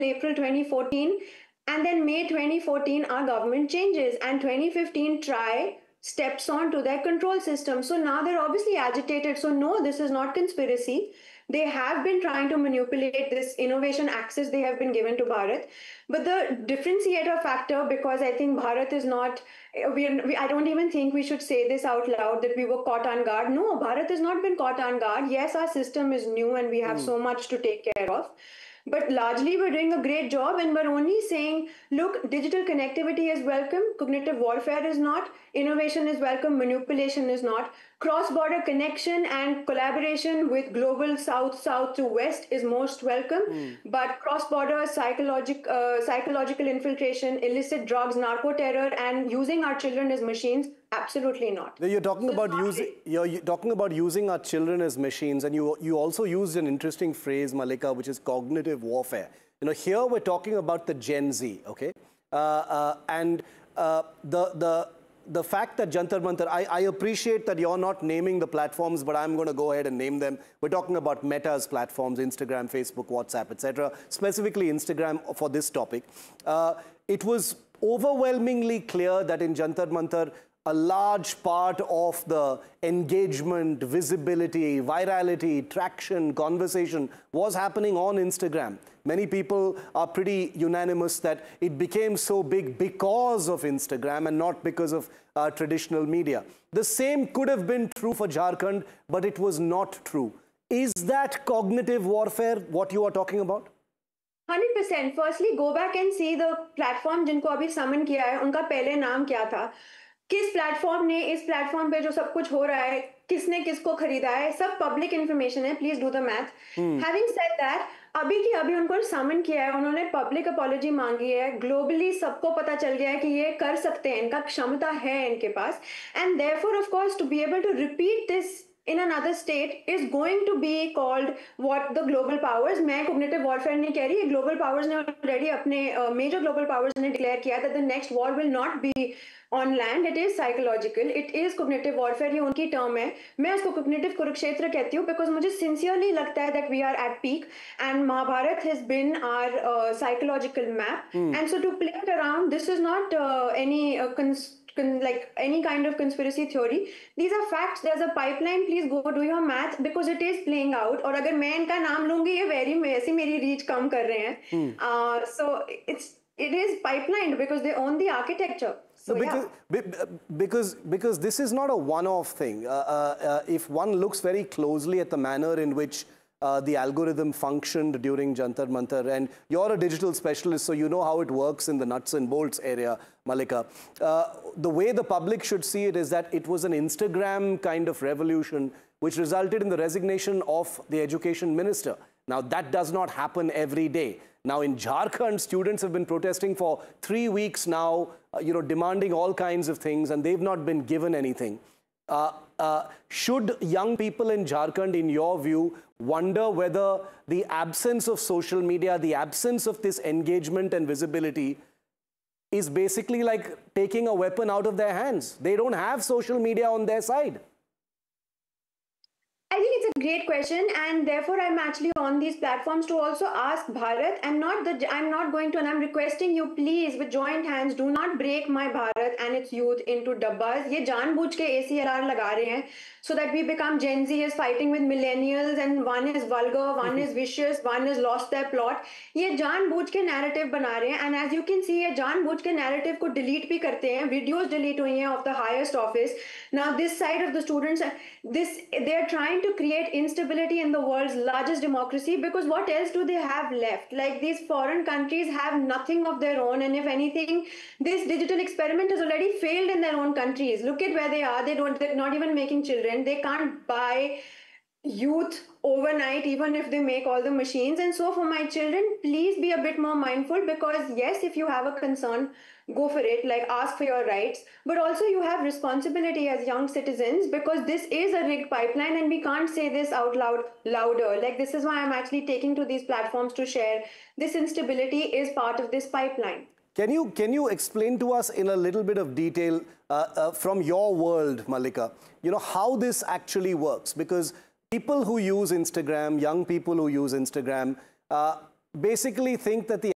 April 2014, and then May 2014, our government changes, and 2015, TRAI steps on to their control system. So now they're obviously agitated. So no, this is not conspiracy. They have been trying to manipulate this innovation access they have been given to Bharat. But the differentiator factor, because I think Bharat is not, I don't even think we should say this out loud that we were caught on guard. No, Bharat has not been caught on guard. Yes, our system is new and we have so much to take care of. But largely, we're doing a great job, and we're only saying, look, digital connectivity is welcome, cognitive warfare is not, innovation is welcome, manipulation is not. Cross-border connection and collaboration with global south to west is most welcome, but cross-border psychological infiltration, illicit drugs, narco-terror, and using our children as machines, absolutely not. You're talking about using our children as machines, and you also used an interesting phrase, Mallika, which is cognitive warfare. You know, here we're talking about the Gen Z, okay, the fact that Jantar Mantar, I appreciate that you're not naming the platforms, but I'm going to go ahead and name them. We're talking about Meta's platforms, Instagram, Facebook, WhatsApp, etc. Specifically Instagram for this topic. It was overwhelmingly clear that in Jantar Mantar, a large part of the engagement, visibility, virality, traction, conversation was happening on Instagram. Many people are pretty unanimous that it became so big because of Instagram and not because of traditional media. The same could have been true for Jharkhand, but it was not true. Is that cognitive warfare what you are talking about? 100%. Firstly, go back and see the platform जिनको अभी summon किया है, उनका पहले नाम क्या था? किस प्लेटफॉर्म ने इस प्लेटफॉर्म पे जो सब कुछ हो रहा है, किसने किसको खरीदा है, सब पब्लिक इंफॉर्मेशन है. Please do the math. Having said that, अभी की अभी उनको समन किया है, उन्होंने पब्लिक अपॉलॉजी मांगी है, ग्लोबली सबको पता चल गया है कि ये कर सकते हैं, इनका क्षमता है इनके पास, and therefore of course to be able to repeat this in another state is going to be called what the global powers. मैं cognitive warfare नहीं कह रही, global powers ने already अपने major global powers ने declare किया that the next war will not be on land, it is psychological, it is cognitive warfare. ये उनकी term है, मैं उसको cognitive कुरुक्षेत्र कहती हूँ because मुझे sincerely लगता है that we are at peak and Mahabharat has been our psychological map. And so to play it around, this is not like any kind of conspiracy theory. These are facts. There's a pipeline. Please go do your math because it is playing out. और अगर मैं इनका नाम लूँगी, ये ऐसी मेरी reach कम कर रहे हैं. So it is pipelined because they own the architecture. So because this is not a one-off thing. If one looks very closely at the manner in which the algorithm functioned during Jantar Mantar, and you're a digital specialist, so you know how it works in the nuts and bolts area, Mallika. The way the public should see it is that it was an Instagram kind of revolution which resulted in the resignation of the education minister. Now, that does not happen every day. Now, in Jharkhand, students have been protesting for 3 weeks now, demanding all kinds of things, and they've not been given anything. Should young people in Jharkhand, in your view, wonder whether the absence of social media, the absence of this engagement and visibility is basically like taking a weapon out of their hands? They don't have social media on their side. I think it's a great question, and therefore I'm actually on these platforms to also ask Bharat. I'm not going to, and I'm requesting you, please, with joint hands, do not break my Bharat and its youth into dabbas. ये जानबूझ के ACLR लगा रहे हैं so that we become Gen Z is fighting with millennials and one is vulgar, one is vicious, one has lost their plot. ये जानबूझ के narrative बना रहे हैं, and as you can see, ये जानबूझ के narrative को delete भी करते हैं. Videos delete हुई हैं of the highest office. Now this side of the students, they are trying to create instability in the world's largest democracy, because what else do they have left? Like, these foreign countries have nothing of their own, and if anything, this digital experiment has already failed in their own countries. Look at where they are. They're not even making children. They can't buy youth overnight, even if they make all the machines. And so for my children, please be a bit more mindful, because yes, if you have a concern, go for it, like ask for your rights, but also you have responsibility as young citizens, because this is a rigged pipeline and we can't say this out loud louder. Like, this is why I'm actually taking to these platforms to share this instability is part of this pipeline. Can you explain to us in a little bit of detail from your world, Mallika, how this actually works? Because people who use Instagram, young people who use Instagram, basically think that the